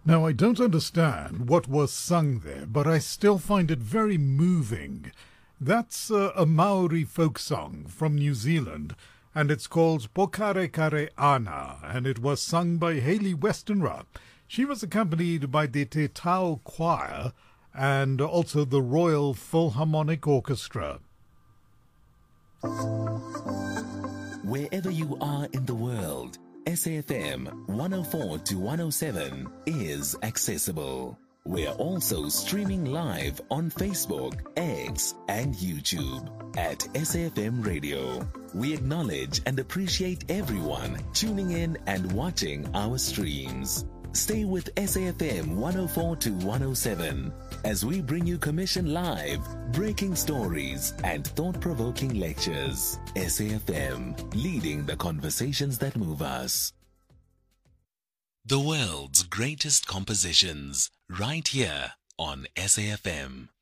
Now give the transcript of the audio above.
Now, I don't understand what was sung there, but I still find it very moving. That's a Maori folk song from New Zealand, and it's called Pokare Kare Ana, and it was sung by Hayley Westenra. She was accompanied by the Te Tau Choir and also the Royal Philharmonic Orchestra. Wherever you are in the world, SAFM 104 to 107 is accessible. We're also streaming live on Facebook, X, and YouTube at SAFM Radio. We acknowledge and appreciate everyone tuning in and watching our streams. Stay with SAFM 104 to 107 as we bring you Commission Live, breaking stories, and thought-provoking lectures. SAFM, leading the conversations that move us. The world's greatest compositions, right here on SAFM.